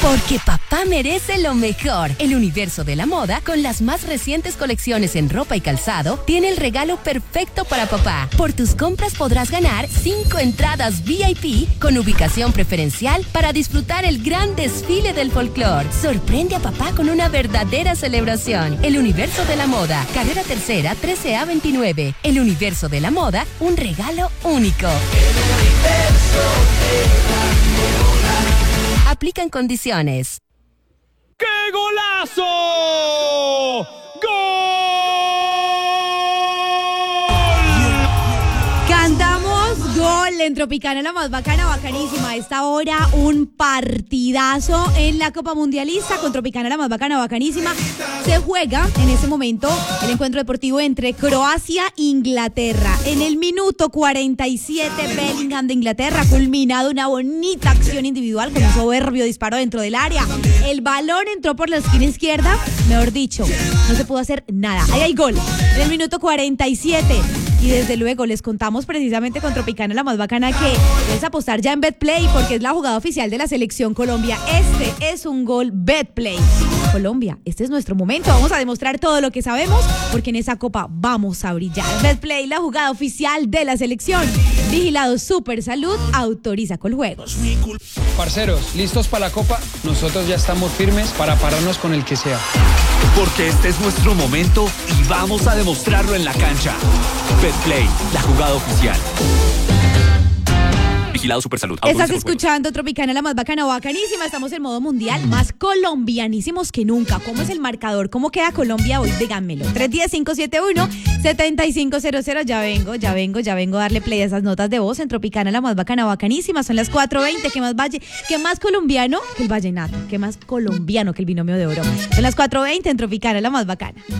Porque papá merece lo mejor. El universo de la moda, con las más recientes colecciones en ropa y calzado, tiene el regalo perfecto para papá. Por tus compras podrás ganar 5 entradas VIP con ubicación preferencial para disfrutar el gran desfile del folclore. Sorprende a papá con una verdadera celebración. El universo de la moda, carrera tercera, 13A 29. El universo de la moda, un regalo único. Aplican condiciones. ¡Qué golazo! ¡Gol! Cantamos gol en Tropicana, la más bacana, bacanísima. A esta hora un partidazo en la Copa Mundialista con Tropicana, la más bacana, bacanísima. Se juega en este momento el encuentro deportivo entre Croacia e Inglaterra. En el minuto 47, Bellingham de Inglaterra ha culminado una bonita acción individual con un soberbio disparo dentro del área. El balón entró por la esquina izquierda, mejor dicho, no se pudo hacer nada. Ahí hay gol en el minuto 47. Y desde luego les contamos precisamente con Tropicana, la más bacana, que puedes apostar ya en BetPlay porque es la jugada oficial de la Selección Colombia. Este es un gol BetPlay. Colombia, este es nuestro momento. Vamos a demostrar todo lo que sabemos porque en esa copa vamos a brillar. BetPlay, la jugada oficial de la selección. Vigilado Super Salud, autoriza Coljuegos. Parceros, ¿listos para la copa? Nosotros ya estamos firmes para pararnos con el que sea. Porque este es nuestro momento y vamos a demostrarlo en la cancha. BetPlay, la jugada oficial. Vigilado Supersalud. Estás escuchando Tropicana, la más bacana, bacanísima. Estamos en modo mundial, más colombianísimos que nunca. ¿Cómo es el marcador? ¿Cómo queda Colombia hoy? Díganmelo. 310-571-7500. Ya vengo a darle play a esas notas de voz en Tropicana, la más bacana, bacanísima. Son las 4:20. ¿Qué más colombiano que el vallenato? ¿Qué más colombiano que el binomio de oro? Son las 4:20 en Tropicana, la más bacana.